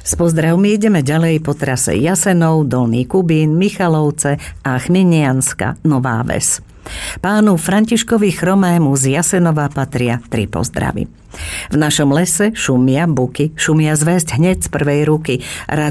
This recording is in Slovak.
S pozdravmi ideme ďalej po trase Jasenov, Dolný Kubín, Michalovce a Chmienianska, Nová Ves. Pánu Františkovi Chromému z Jasenova patria 3 pozdravy. V našom lese šumia buky, šumia zvesť hneď z prvej ruky.